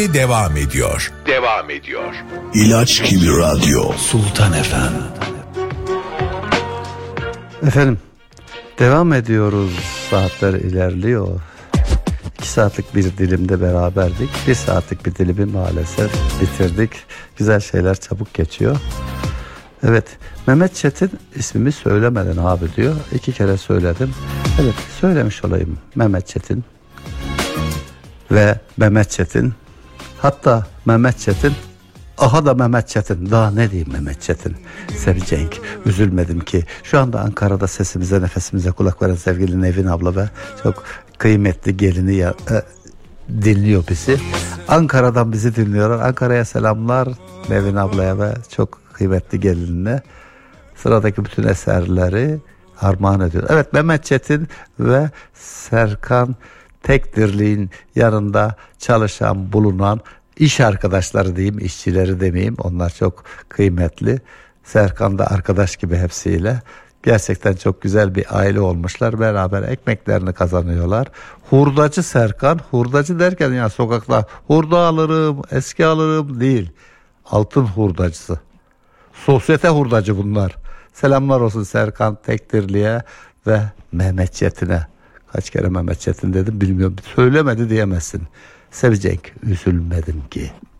devam ediyor. İlaç gibi radyo. Sultan FM. Efendim, devam ediyoruz. Saatler ilerliyor. 2 saatlik bir dilimde beraberdik. 1 saatlik bir dilimi maalesef bitirdik. Güzel şeyler çabuk geçiyor. Evet, Mehmet Çetin ismimi söylemeden abi diyor. 2 kere söyledim. Evet, söylemiş olayım. Mehmet Çetin ve Mehmet Çetin. Hatta Mehmet Çetin, aha da Mehmet Çetin. Daha ne diyeyim Mehmet Çetin. Sevgili Cenk, üzülmedim ki. Şu anda Ankara'da sesimize, nefesimize kulak veren sevgili Nevin abla ve çok kıymetli gelini dinliyor bizi. Ankara'dan bizi dinliyorlar. Ankara'ya selamlar Nevin ablaya ve çok kıymetli gelinine. Sıradaki bütün eserleri armağan ediyor. Evet, Mehmet Çetin ve Serkan Tekdirli'nin yanında çalışan, bulunan iş arkadaşları diyeyim, işçileri demeyeyim. Onlar çok kıymetli. Serkan da arkadaş gibi hepsiyle. Gerçekten çok güzel bir aile olmuşlar. Beraber ekmeklerini kazanıyorlar. Hurdacı Serkan, hurdacı derken ya sokakta hurda alırım, eski alırım değil. Altın hurdacısı. Sosyete hurdacı bunlar. Selamlar olsun Serkan Tekdirli'ye ve Mehmet Çetin'e. Kaç kere Mehmet Çetin dedim bilmiyorum. Söylemedi diyemezsin. Sevecek, üzülmedim ki.